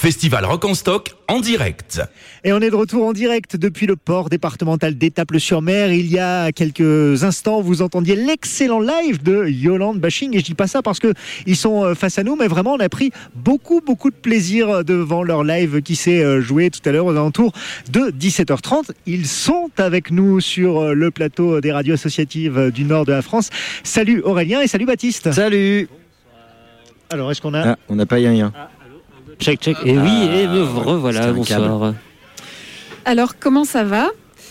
Festival Rock en Stock en direct. Et on est de retour en direct depuis le port départemental d'Étaples-sur-Mer. Il y a quelques instants, vous entendiez l'excellent live de Yolande Bashing. Et je dis pas ça parce que ils sont face à nous, mais vraiment on a pris beaucoup de plaisir devant leur live qui s'est joué tout à l'heure aux alentours de 17h30. Ils sont avec nous sur le plateau des radios associatives du nord de la France. Salut Aurélien et salut Baptiste. Salut. Alors est-ce qu'on a... on n'a pas rien. Check. Et oui, et me revoilà, bonsoir. Alors, comment ça va ?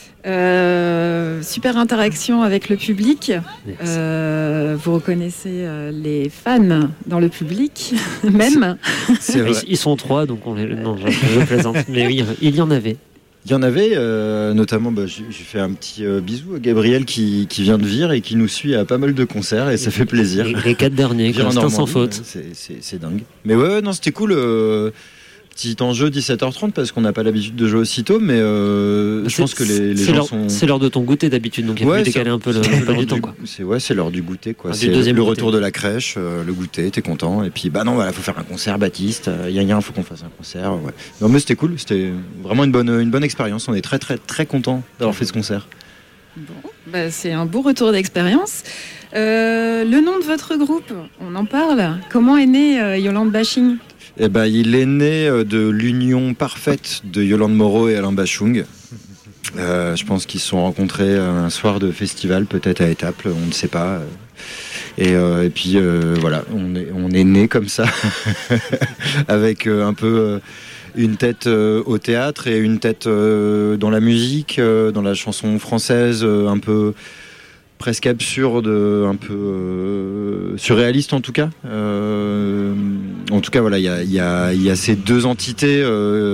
Super interaction avec le public. Vous reconnaissez les fans dans le public, même. C'est vrai. Ils sont 3, donc non, je plaisante. Mais oui, il y en avait. Il y en avait, notamment, j'ai fait un petit bisou à Gabriel qui vient de Vire et qui nous suit à pas mal de concerts et ça fait plaisir. Les 4 derniers, Vire c'est sans faute. C'est dingue. Mais ouais, non, c'était cool. Petit enjeu 17h30 parce qu'on n'a pas l'habitude de jouer aussitôt, mais je pense que les gens sont... C'est l'heure de ton goûter d'habitude, donc il faut décaler un peu le du temps. Quoi. C'est l'heure du goûter. Quoi. C'est le retour de la crèche, le goûter, t'es content. Et puis, faut faire un concert, Baptiste. Faut qu'on fasse un concert. Ouais. Non, mais c'était cool. C'était vraiment une bonne expérience. On est très, très, très contents d'avoir fait ce concert. Bon, c'est un beau retour d'expérience. Le nom de votre groupe, on en parle. Comment est né Yolande Bashing ? Il est né de l'union parfaite de Yolande Moreau et Alain Bashung. Je pense qu'ils se sont rencontrés un soir de festival, peut-être à Étaples, on ne sait pas. Et puis voilà, on est né comme ça, avec un peu une tête au théâtre et une tête dans la musique, dans la chanson française, un peu presque absurde, un peu surréaliste en tout cas. En tout cas, voilà, il y a ces deux entités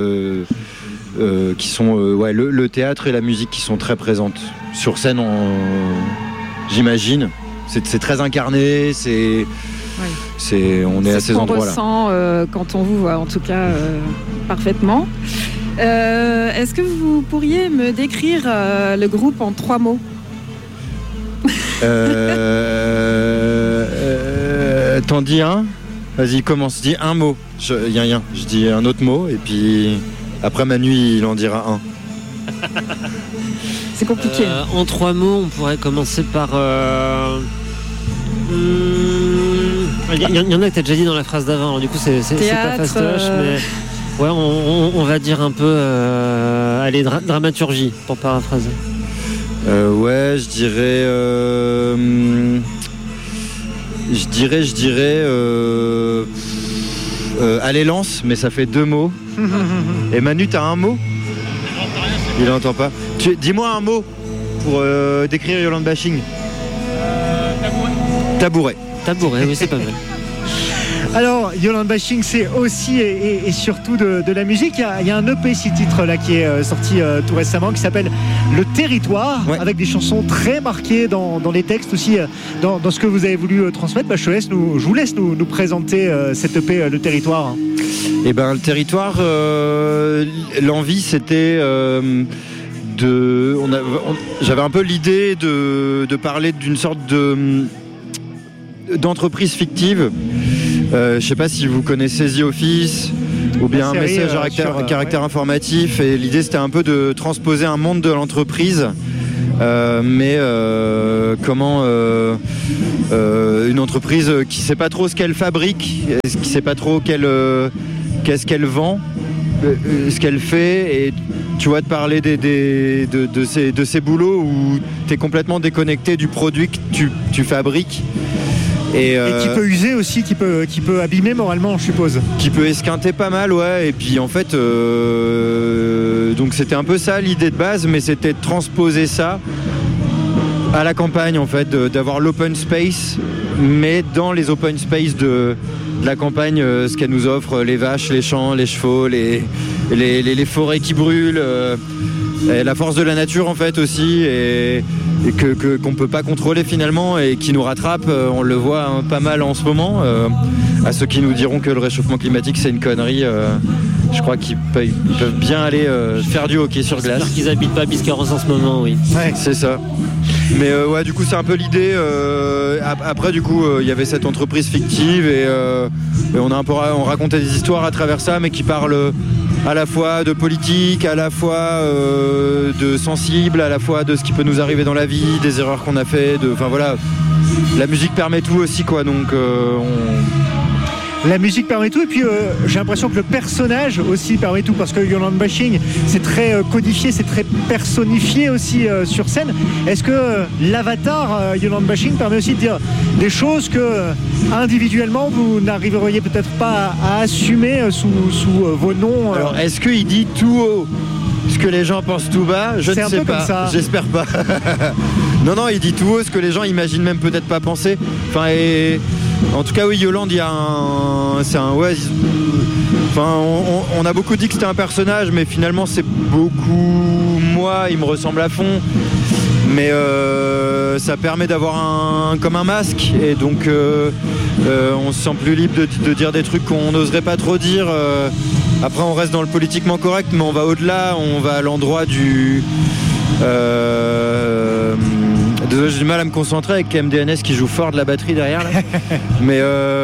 qui sont le théâtre et la musique qui sont très présentes sur scène. J'imagine, c'est très incarné. On est à ces endroits-là. C'est ce qu'on ressent quand on vous voit, en tout cas, parfaitement. Est-ce que vous pourriez me décrire le groupe en 3 mots ? T'en dis un ? Vas-y, commence, dis un mot. Je dis un autre mot et puis après Manu il en dira un. C'est compliqué. En 3 mots, on pourrait commencer par... Il y en a que t'as déjà dit dans la phrase d'avant, alors du coup c'est pas fastoche, mais ouais, on va dire un peu dramaturgie pour paraphraser. Je dirais allez lance, mais ça fait 2 mots. Et Manu, t'as un mot ? Il n'entend pas. Dis-moi un mot pour décrire Yolande Bashing. Tabouret, oui, c'est pas mal. Alors, Yolande Bashing, c'est aussi et surtout de la musique. Il y a un EP 6 titres là, qui est sorti tout récemment, qui s'appelle Le Territoire, avec des chansons très marquées dans les textes aussi, dans ce que vous avez voulu transmettre. Je vous laisse nous présenter cet EP Le Territoire. Le Territoire, l'envie c'était... j'avais un peu l'idée de parler d'une sorte d'entreprise fictive. Je sais pas si vous connaissez The Office ou bien un message à caractère informatif, et l'idée c'était un peu de transposer un monde de l'entreprise, mais comment une entreprise qui sait pas trop ce qu'elle fabrique, qui sait pas trop qu'est-ce qu'elle vend, ce qu'elle fait, et tu vois, de parler de ces boulots où tu es complètement déconnecté du produit que tu fabriques. Et qui peut user aussi, qui peut abîmer moralement, je suppose. Qui peut esquinter pas mal, ouais. Et puis en fait, donc c'était un peu ça l'idée de base, mais c'était de transposer ça à la campagne, en fait, d'avoir l'open space, mais dans les open space de la campagne, ce qu'elle nous offre, les vaches, les champs, les chevaux, les forêts qui brûlent, et la force de la nature en fait aussi, et qu'on peut pas contrôler finalement, et qui nous rattrape. On le voit pas mal en ce moment, à ceux qui nous diront que le réchauffement climatique c'est une connerie. Je crois qu'ils peuvent bien aller faire du hockey sur glace. J'espère qu'ils habitent pas à Biscarrosse en ce moment, oui. Ouais, c'est ça. Mais ouais, du coup, c'est un peu l'idée. Après, du coup, il y avait cette entreprise fictive et on racontait des histoires à travers ça, mais qui parlent à la fois de politique, à la fois de sensible, à la fois de ce qui peut nous arriver dans la vie, des erreurs qu'on a fait. Enfin voilà, la musique permet tout aussi, quoi. Donc La musique permet tout, et puis j'ai l'impression que le personnage aussi permet tout, parce que Yolande Bashing, c'est très codifié, c'est très personnifié aussi sur scène. Est-ce que l'avatar Yolande Bashing permet aussi de dire des choses que individuellement vous n'arriveriez peut-être pas à assumer sous vos noms Alors, est-ce qu'il dit tout haut ce que les gens pensent tout bas? Je ne sais pas. J'espère pas. Non, il dit tout haut ce que les gens imaginent même peut-être pas penser. Enfin, en tout cas, oui, Yolande, on a beaucoup dit que c'était un personnage, mais finalement, c'est beaucoup moi. Il me ressemble à fond. Mais ça permet d'avoir comme un masque, et donc on se sent plus libre de dire des trucs qu'on n'oserait pas trop dire. Après, on reste dans le politiquement correct, mais on va au-delà. On va à l'endroit du... Désolé, j'ai du mal à me concentrer avec MDNS qui joue fort de la batterie derrière là. Mais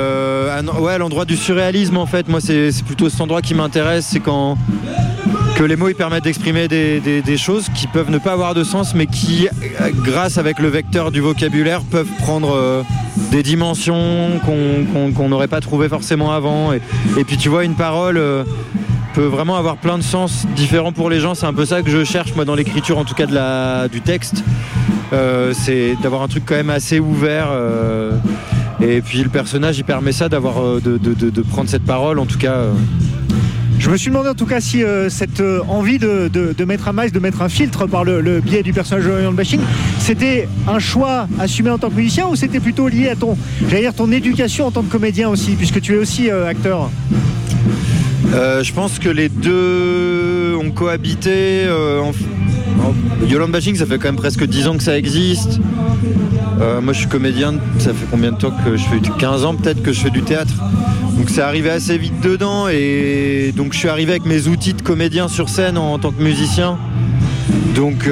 à l'endroit du surréalisme, en fait. Moi, c'est plutôt cet endroit qui m'intéresse. C'est quand que les mots ils permettent d'exprimer des choses qui peuvent ne pas avoir de sens, mais qui, grâce avec le vecteur du vocabulaire, peuvent prendre des dimensions qu'on n'aurait pas trouvées forcément avant. Et puis tu vois, une parole peut vraiment avoir plein de sens différents pour les gens. C'est un peu ça que je cherche moi dans l'écriture, en tout cas du texte. C'est d'avoir un truc quand même assez ouvert. Et puis le personnage il permet ça, d'avoir de prendre cette parole, en tout cas. Je me suis demandé en tout cas si cette envie de mettre un masque, de mettre un filtre par le biais du personnage de Yolande Bashing, c'était un choix assumé en tant que musicien, ou c'était plutôt lié à ton éducation en tant que comédien aussi, puisque tu es aussi acteur? Je pense que les deux ont cohabité. Yolande Bashing, ça fait quand même presque 10 ans que ça existe. Moi je suis comédien, ça fait combien de temps que je fais 15 ans peut-être que je fais du théâtre. Donc c'est arrivé assez vite dedans, et donc je suis arrivé avec mes outils de comédien sur scène en tant que musicien. Donc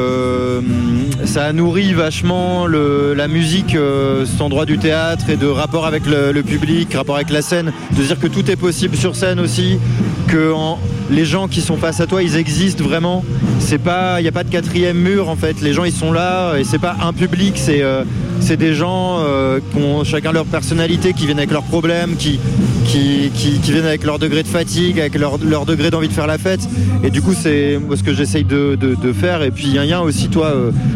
ça a nourri vachement la musique, cet endroit du théâtre, et de rapport avec le public, rapport avec la scène, de dire que tout est possible sur scène aussi, que les gens qui sont face à toi, ils existent vraiment. Il n'y a pas de quatrième mur en fait. Les gens ils sont là, et c'est pas un public, c'est des gens qui ont chacun leur personnalité, qui viennent avec leurs problèmes, qui viennent avec leur degré de fatigue, avec leur degré d'envie de faire la fête. Et du coup c'est ce que j'essaye de faire. Et puis il y a aussi toi,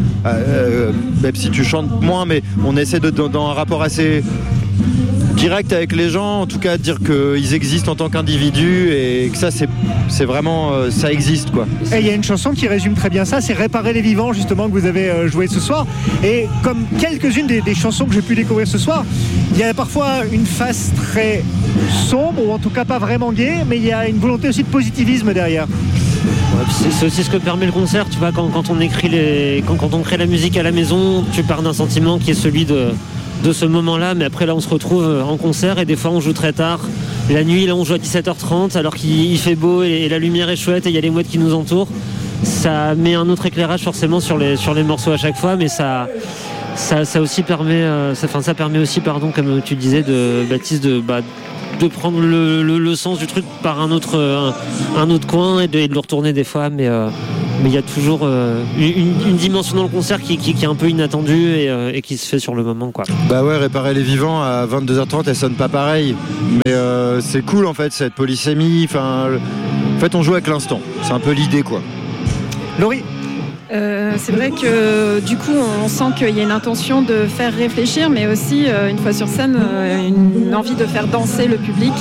même si tu chantes moins, mais on essaie dans un rapport assez direct avec les gens, en tout cas de dire qu'ils existent en tant qu'individus, et que ça c'est vraiment ça existe quoi. Et il y a une chanson qui résume très bien ça, c'est Réparer les vivants, justement, que vous avez joué ce soir. Et comme quelques-unes des chansons que j'ai pu découvrir ce soir, il y a parfois une face très sombre, ou en tout cas pas vraiment gaie, mais il y a une volonté aussi de positivisme derrière. Ouais, c'est aussi ce que permet le concert, tu vois, quand on écrit quand on crée la musique à la maison, tu pars d'un sentiment qui est celui de ce moment-là, mais après là on se retrouve en concert, et des fois on joue très tard la nuit, là on joue à 17h30 alors qu'il fait beau et la lumière est chouette et il y a les mouettes qui nous entourent. Ça met un autre éclairage forcément sur les morceaux à chaque fois, mais ça aussi permet ça permet aussi, comme tu disais, Baptiste, de prendre le sens du truc par un autre coin, et de le retourner des fois, mais il y a toujours une dimension dans le concert qui est un peu inattendue, et qui se fait sur le moment, quoi. Bah ouais, Réparer les vivants à 22h30, elle sonne pas pareil, mais c'est cool en fait, cette polysémie. En fait on joue avec l'instant, c'est un peu l'idée quoi. Laurie? C'est vrai que du coup on sent qu'il y a une intention de faire réfléchir, mais aussi une fois sur scène une envie de faire danser le public.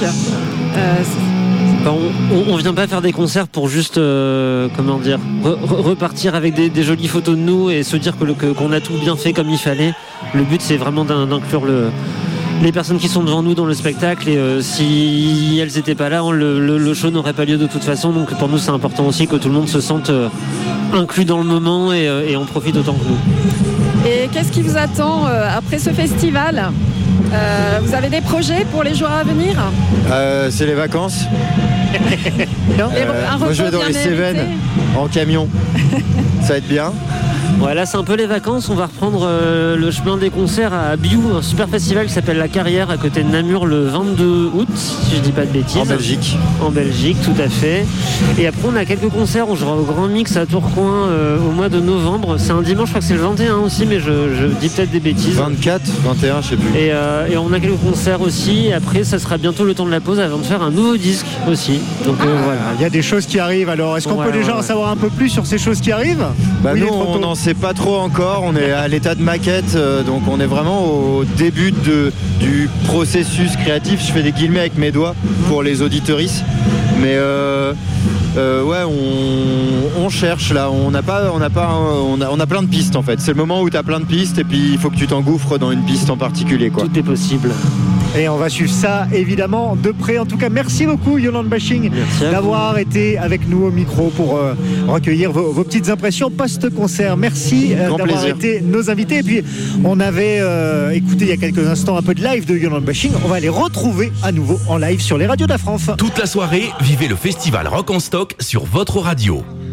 On vient pas faire des concerts pour juste repartir avec des jolies photos de nous et se dire qu'on a tout bien fait comme il fallait. Le but c'est vraiment d'inclure les personnes qui sont devant nous dans le spectacle, et si elles n'étaient pas là, le show n'aurait pas lieu de toute façon. Donc pour nous c'est important aussi que tout le monde se sente inclus dans le moment, et en profite autant que nous. Et qu'est-ce qui vous attend après ce festival? Vous avez des projets pour les jours à venir? C'est les vacances. Non Moi je vais dans les Cévennes en camion. Ça va être bien. Ouais, là c'est un peu les vacances, on va reprendre le chemin des concerts à Biou, un super festival qui s'appelle La Carrière à côté de Namur le 22 août, si je dis pas de bêtises. En Belgique, tout à fait. Et après on a quelques concerts, on jouera au Grand Mix à Tourcoing au mois de novembre. C'est un dimanche, je crois que c'est le 21 aussi, mais je dis peut-être des bêtises. 24, 21, je sais plus. Et on a quelques concerts aussi, et après ça sera bientôt le temps de la pause avant de faire un nouveau disque aussi. Donc voilà. Il y a des choses qui arrivent, alors est-ce qu'on peut déjà en savoir un peu plus sur ces choses qui arrivent? Bah nous on n'en sait pas trop encore, on est à l'état de maquette, donc on est vraiment au début du processus créatif. Je fais des guillemets avec mes doigts pour les auditeuristes, mais ouais, on cherche là, on a plein de pistes en fait. C'est le moment où tu as plein de pistes et puis il faut que tu t'engouffres dans une piste en particulier, quoi. Tout est possible. Et on va suivre ça évidemment de près. En tout cas, merci beaucoup Yolande Bashing d'avoir été avec nous au micro pour recueillir vos petites impressions post-concert. Merci d'avoir été nos invités. Et puis on avait écouté il y a quelques instants un peu de live de Yolande Bashing. On va les retrouver à nouveau en live sur les radios de la France. Toute la soirée, vivez le festival Rock en Stock sur votre radio.